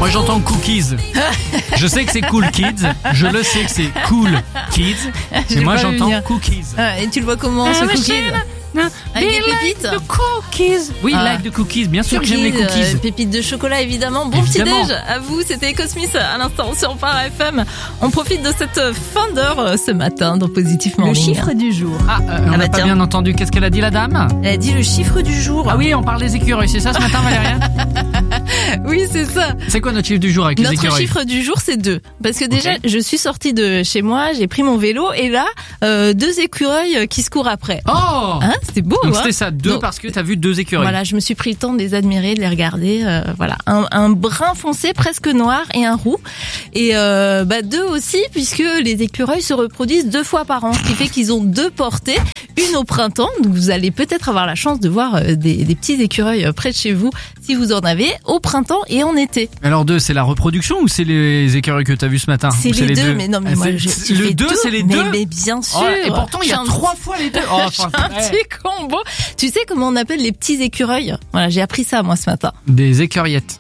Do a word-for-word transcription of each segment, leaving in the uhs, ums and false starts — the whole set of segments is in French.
Moi j'entends cookies. Je sais que c'est cool kids. Je le sais que c'est cool kids. Mais moi j'entends venir. Cookies. Ah, et tu le vois comment, ah, ce cookies? Avec des pépites like the cookies. Oui, ah. like the cookies. Bien sûr cookies, que j'aime les cookies. Euh, pépites de chocolat, évidemment. Bon évidemment. Petit déj à vous. C'était Cosmis à l'instant sur Phare F M. On profite de cette fin d'heure ce matin dans Positif Morning. Le chiffre du jour. Ah, euh, on n'a ah bah pas tiens. bien entendu. Qu'est-ce qu'elle a dit, la dame? Elle a dit le chiffre du jour. Ah oui, on parle des écureuils. C'est ça ce matin, Valérie? Oui, c'est ça. C'est quoi notre chiffre du jour avec notre les écureuils? Notre chiffre du jour, c'est deux. Parce que déjà, okay. je suis sortie de chez moi, j'ai pris mon vélo et là, euh, deux écureuils qui se courent après. Oh, hein, c'était beau. Donc hein c'était ça, deux. Donc, parce que t'as vu deux écureuils. Voilà, je me suis pris le temps de les admirer, de les regarder. Euh, voilà, un, un brun foncé presque noir et un roux. Et euh, bah deux aussi, puisque les écureuils se reproduisent deux fois par an, ce qui fait qu'ils ont deux portées. Une au printemps, donc vous allez peut-être avoir la chance de voir des, des petits écureuils près de chez vous, si vous en avez, au printemps et en été. Alors deux, c'est la reproduction ou c'est les écureuils que t'as vu ce matin? C'est, les, les deux, deux, mais non mais ah, moi je, je le deux, c'est les deux. Mais, mais bien sûr. Oh, et pourtant il y a un trois fois les deux. Oh, enfin, un ouais. petit combo. Tu sais comment on appelle les petits écureuils? Voilà, j'ai appris ça moi ce matin. Des écureuillettes.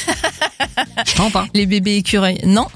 Je tente hein. Les bébés écureuils, non.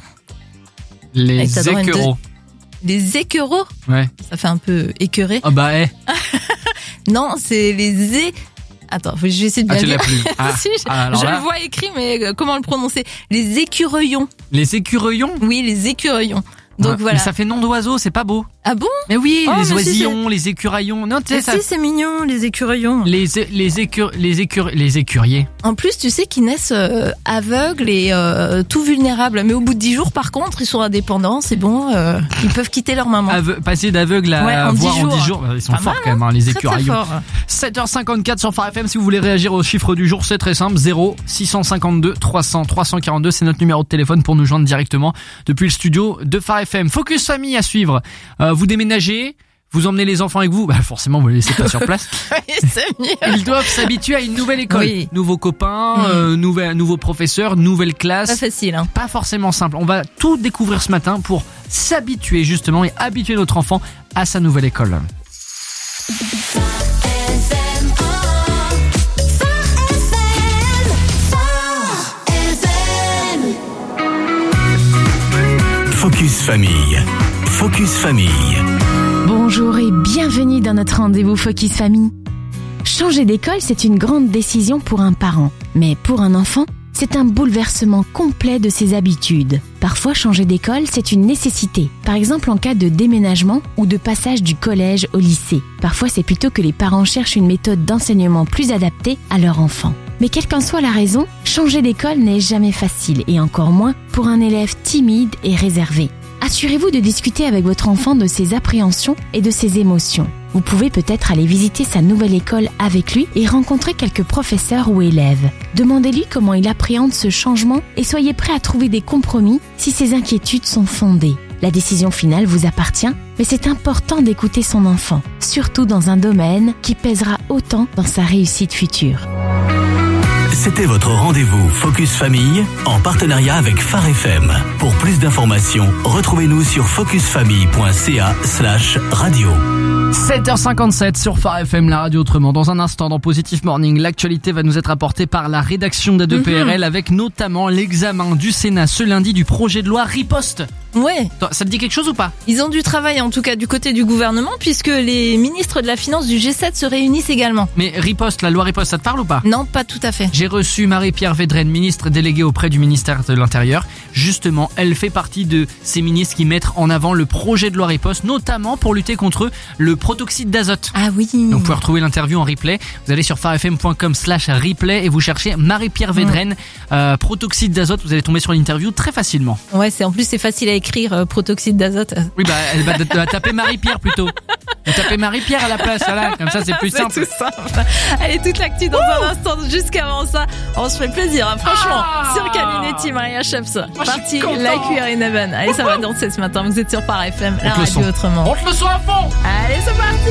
Les écureuils. Les écureuils? Ouais. Ça fait un peu écœuré. Ah bah eh. Non, c'est les é... Attends, je vais essayer de bien ah, tu dire. l'as plus. Ah, si, je ah, je là... le vois écrit, mais comment le prononcer? Les écureuillons. Les écureuillons? Oui, les écureuillons. Donc ah, voilà. Mais ça fait nom d'oiseau, c'est pas beau. Ah bon? Mais oui, oh, les mais oisillons, si les écuraillons. Non, tu sais ça. Si, c'est mignon, les écureuillons. Les les écur les écur les écuriers. En plus, tu sais qu'ils naissent euh, aveugles et euh, tout vulnérables. Mais au bout de dix jours, par contre, ils sont indépendants. C'est bon, euh, ils peuvent quitter leur maman. Ave- passer d'aveugle à ouais, en voir dix en dix jours. Ils sont pas forts mal, quand même, hein, les écuraillons. Très, très fort. sept heures cinquante-quatre sur Phare F M. Si vous voulez réagir au chiffre du jour, c'est très simple. zéro six cent cinquante-deux trois cents trois cent quarante-deux. C'est notre numéro de téléphone pour nous joindre directement depuis le studio de Phare F M. Focus famille à suivre. Euh, vous déménagez. Vous emmenez les enfants avec vous, bah forcément vous les laissez pas sur place. Oui, c'est mieux. Ils doivent s'habituer à une nouvelle école, oui. nouveaux copains, mmh. euh, nouvel, nouveaux professeurs, nouvelle classe. Pas facile, hein. Pas forcément simple. On va tout découvrir ce matin pour s'habituer justement et habituer notre enfant à sa nouvelle école. Focus Famille. Focus Famille. Bonjour et bienvenue dans notre rendez-vous Focus Famille. Changer d'école, c'est une grande décision pour un parent. Mais pour un enfant, c'est un bouleversement complet de ses habitudes. Parfois, changer d'école, c'est une nécessité. Par exemple, en cas de déménagement ou de passage du collège au lycée. Parfois, c'est plutôt que les parents cherchent une méthode d'enseignement plus adaptée à leur enfant. Mais quelle qu'en soit la raison, changer d'école n'est jamais facile et encore moins pour un élève timide et réservé. Assurez-vous de discuter avec votre enfant de ses appréhensions et de ses émotions. Vous pouvez peut-être aller visiter sa nouvelle école avec lui et rencontrer quelques professeurs ou élèves. Demandez-lui comment il appréhende ce changement et soyez prêt à trouver des compromis si ses inquiétudes sont fondées. La décision finale vous appartient, mais c'est important d'écouter son enfant, surtout dans un domaine qui pèsera autant dans sa réussite future. C'était votre rendez-vous Focus Famille en partenariat avec Phare F M. Pour plus d'informations, retrouvez-nous sur focusfamille.ca slash radio. sept heures cinquante-sept sur Phare F M, la radio autrement. Dans un instant, dans Positif Morning, l'actualité va nous être apportée par la rédaction d'A deux P R L, mmh. avec notamment l'examen du Sénat ce lundi du projet de loi Riposte. Ouais. Ça te dit quelque chose ou pas? Ils ont du travail en tout cas du côté du gouvernement puisque les ministres de la Finance du G sept se réunissent également. Mais Riposte, la loi Riposte, ça te parle ou pas? Non, pas tout à fait. J'ai reçu Marie-Pierre Védrenne, ministre déléguée auprès du ministère de l'Intérieur. Justement, elle fait partie de ces ministres qui mettent en avant le projet de loi Riposte, notamment pour lutter contre le protoxyde d'azote. Ah oui. Donc vous pouvez retrouver l'interview en replay. Vous allez sur farfm.com slash replay et vous cherchez Marie-Pierre Védrenne, mmh. euh, protoxyde d'azote. Vous allez tomber sur l'interview très facilement. Ouais, c'est en plus c'est facile à écrire, euh, protoxyde d'azote. Oui, bah elle va, va taper Marie-Pierre plutôt. Vous tapez Marie-Pierre à la place, voilà, comme ça c'est plus c'est simple. Tout simple. Allez, toute l'actu dans Ouh un instant. Jusqu'avant ça, on se fait plaisir, hein, franchement. Ah sur Caminetti, Maria Chefs, partie La Cuillère et Neven. Allez, ça va danser ce matin. Vous êtes sur Phare F M, la radio autrement. On te le soit à fond. Allez, c'est parti.